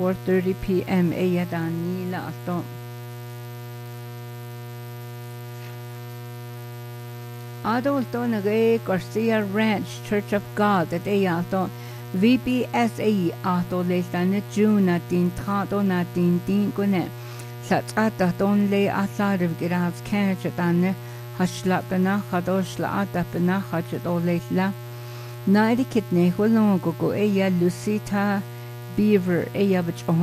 4:30 p.m. ella Danila ato. Adulto nagay Garcia Ranch Church of God at ella ato. VPSA ato leitane June natin tato natin tin kone. Sat ata ton le asariv giras kanachatane hashlapana hadoshla atapana hachado leitla. Nairi kitne hulong gogo ella Lucita Beaver ella bach